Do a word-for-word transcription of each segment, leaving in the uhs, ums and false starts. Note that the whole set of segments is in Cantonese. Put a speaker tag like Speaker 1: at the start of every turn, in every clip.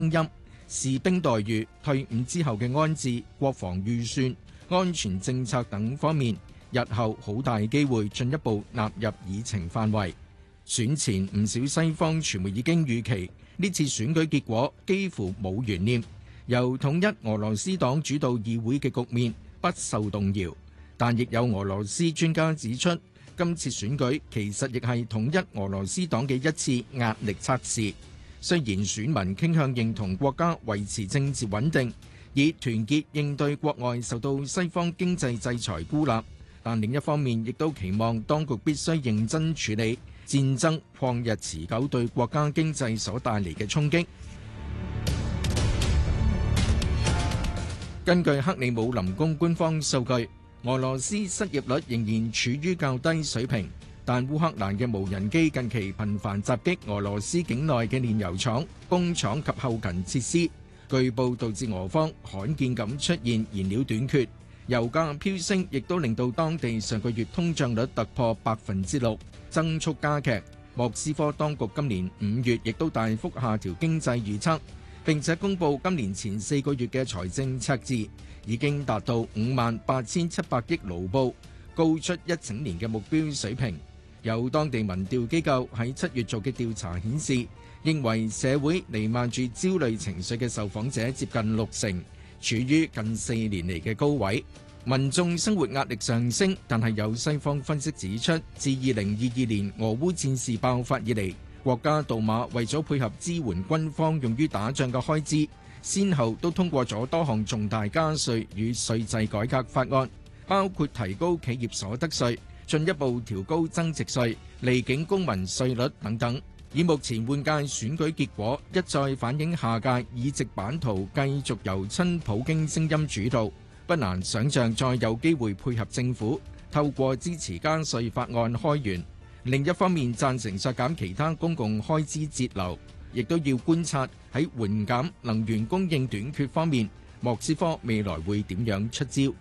Speaker 1: 音、士兵待遇、退伍之後嘅安置、國防預算、安全政策等方面，日後好大機會進一步納入議程範圍。選前唔少西方傳媒已經預期呢次選舉結果幾乎冇懸念，由統一俄羅斯黨主導議會嘅局面不受動搖。但亦有俄羅斯專家指出，今次選舉其實亦係統一俄羅斯黨嘅一次壓力測試。雖然選民傾向認同國家維持政治穩定，以團結應對國外受到西方經濟制裁孤立，但另一方面亦都期望當局必須認真處理戰爭曠日持久對國家經濟所帶嚟嘅衝擊。根據克里姆林宮官方數據，俄羅斯失業率仍然處於較低水平，但烏克蘭嘅無人機近期頻繁襲擊俄羅斯境內嘅煉油廠、工廠及後勤設施，據報導致俄方罕見咁出現燃料短缺，油價飆升，亦都令到當地上個月通脹率突破百分之六，增速加劇。莫斯科當局今年五月亦都大幅下調經濟預測，並且公佈今年前四個月嘅財政赤字已經達到五萬八千七百億盧布，高出一整年嘅目標水平。有當地民調機構喺七月做嘅調查顯示，認為社會瀰漫住焦慮情緒嘅受訪者接近六成，處於近四年嚟嘅高位。民眾生活壓力上升，但係有西方分析指出，自二零二二年俄烏戰事爆發以嚟，國家杜馬為咗配合支援軍方用於打仗嘅開支，先後都通過咗多項重大加稅與稅制改革法案，包括提高企業所得稅、進一步調高增值稅、離境公民稅率等等。以目前換屆選舉結果一再反映下屆議席版圖繼續由親普京聲音主導，不難想像再有機會配合政府透過支持加稅法案開源。另一方面，贊成削減其他公共開支節流，亦都要觀察喺緩減能源供應短缺方面，莫斯科未來會點樣出招。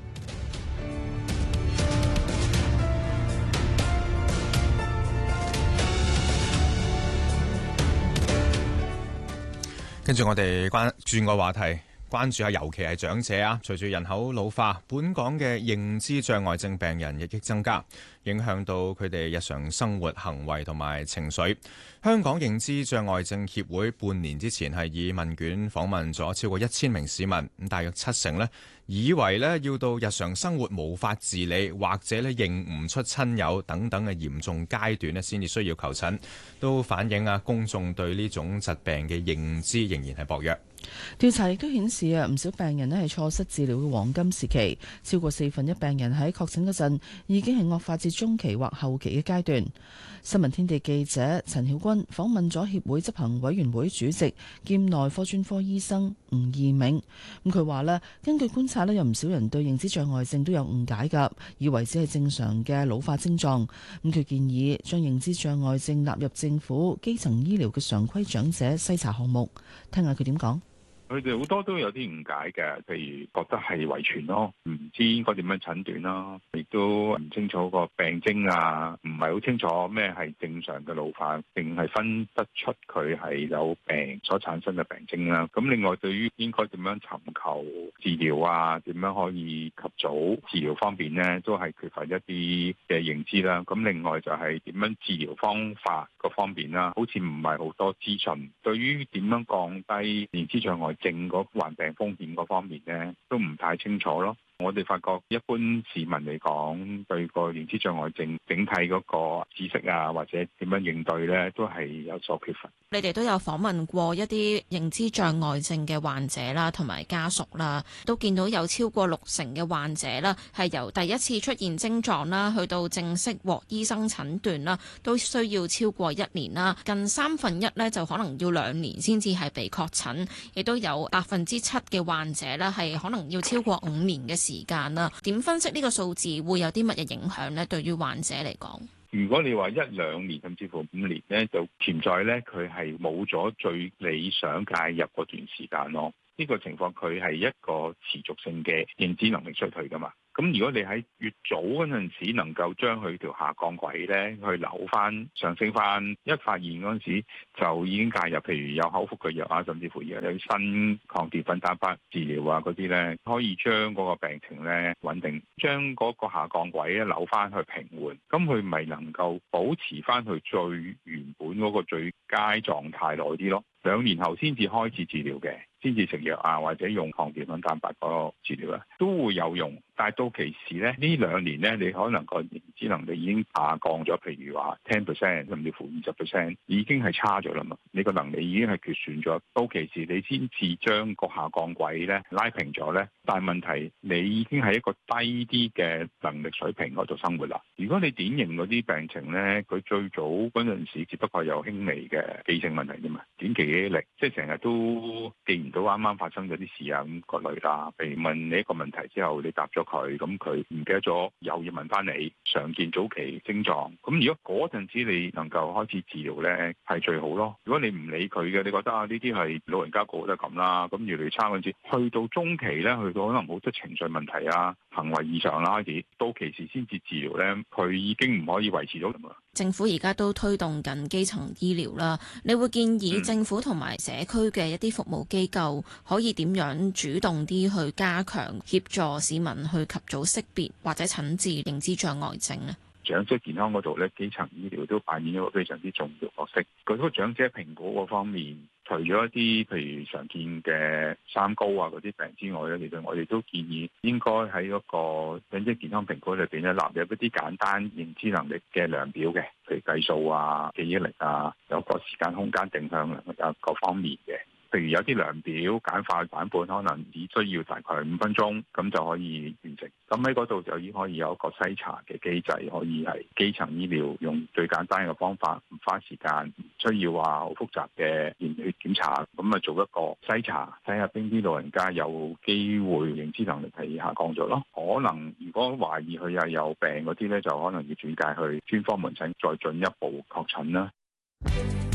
Speaker 2: 跟住我哋關轉個話題，關注下尤其係長者啊。隨住人口老化，本港嘅認知障礙症病人日益增加，影響到佢哋日常生活行為同埋情緒。香港認知障礙症協會半年之前係以問卷訪問咗超過一千名市民，咁大約七成呢以為呢要到日常生活無法自理，或者呢認唔出親友等等嘅嚴重階段呢先至需要求診，都反映啊公眾對呢種疾病嘅認知仍然係薄弱。
Speaker 3: 調查亦都顯示啊，唔少病人呢係錯失治療嘅黃金時期，超過四分一病人喺確診嗰陣已經係惡化至中期或後期嘅階段。新聞天地記者陳曉君訪問咗協會執行委員會主席兼內科專科醫生吳義銘，咁佢話呢，根據觀察呢，有唔少人對認知障礙症都有誤解㗎，以為只係正常嘅老化症狀。咁佢建議將認知障礙症納入政府基層醫療嘅常規長者篩查項目，聽下佢點講。
Speaker 4: 佢哋好多都有啲誤解嘅，譬如覺得係遺傳咯，唔知應該點樣診斷啦，亦都唔清楚個病徵啊，唔係好清楚咩係正常嘅老化，定係分得出佢係有病所產生嘅病徵啦。咁另外對於應該點樣尋求治療啊，點樣可以及早治療方面呢，都係缺乏一啲嘅認知啦。咁另外就係點樣治療方法嗰方面啦，好似唔係好多資訊。對於點樣降低認知障礙症嗰患病風險嗰方面咧，都唔太清楚咯。我哋發覺一般市民嚟講，對個認知障礙症整體嗰個知識啊，或者點樣應對咧，都係有所缺乏。
Speaker 5: 你哋都有訪問過一啲認知障礙症嘅患者啦，同埋家屬啦，都見到有超過六成嘅患者啦，係由第一次出現症狀啦，去到正式獲醫生診斷啦，都需要超過一年啦。近三分一咧，就可能要兩年先至係被確診，亦都有百分之七嘅患者咧，係可能要超過五年嘅時時間啦，點分析呢個數字會有啲乜嘢影響呢？對於患者嚟講，
Speaker 4: 如果你話一兩年甚至乎五年呢，就潛在呢，佢係冇咗最理想介入嗰段時間咯。 呢個情況佢係一個持續性嘅認知能力衰退噶嘛。咁如果你喺越早嗰陣時能夠將佢條下降軌咧去扭翻上升翻，一發現嗰陣時就已經介入，譬如有口服嘅藥啊，甚至乎而家有新抗澱粉蛋白治療啊嗰啲咧，可以將嗰個病情咧穩定，將嗰個下降軌咧扭翻去平緩，咁佢咪能夠保持翻佢最原本嗰個最佳狀態耐啲咯。兩年後先至開始治療嘅，先至食藥啊，或者用抗澱粉蛋白嗰個治療啊，都會有用。但係到期時咧，呢兩年咧，你可能個認知能力已經下降咗，譬如話 ten percent 甚至乎二十 percent，已經係差咗啦嘛。你個能力已經係缺損咗，到期時你先至將個下降軌咧拉平咗咧。但係問題你已經係一個低啲嘅能力水平嗰度生活啦。如果你典型嗰啲病情咧，佢最早嗰陣時只不過有輕微嘅記性問題啫嘛，短期記憶力即係成日都記唔到啱啱發生咗啲事啊咁嗰類啦。譬如問你一個問題之後，你答咗佢，咁佢唔記得咗，又要問翻你常見早期症狀。咁如果嗰陣時你能夠開始治療咧，係最好咯。如果你唔理佢嘅，你覺得啊呢啲係老人家個個都係咁啦，咁越嚟越差嗰陣時，去到中期咧，去到可能好多情緒問題啊、行為異常啦開始，到期時先至治療咧，佢已經唔可以維持到咁啊。
Speaker 5: 政府而家都推動緊基層醫療啦，你會建議政府同埋社區嘅一啲服務機構可以點樣主動啲去加強協助市民去及早識別或者診治認知障礙症呢？
Speaker 4: 長者健康嗰度咧，基層醫療都扮演一個非常之重要角色。佢嗰個長者評估嗰方面，除咗一啲譬如常見嘅三高啊嗰啲病之外咧，其實我哋都建議應該喺嗰個長者健康評估裏邊咧納入一啲簡單認知能力嘅量表嘅，譬如計數啊、記憶力啊，有個時間空間定向啊各方面嘅。譬如有啲量表簡化版本，可能只需要大概五分鐘，咁就可以完成。咁喺嗰度就已經可以有一個篩查嘅機制，可以係基層醫療用最簡單嘅方法，唔花時間，唔需要話好複雜嘅驗血檢查，咁啊做一個篩查，睇下邊啲老人家有機會認知能力係下降咗咯。可能如果懷疑佢係有病嗰啲咧，就可能要轉介去專科門診，再進一步確診啦。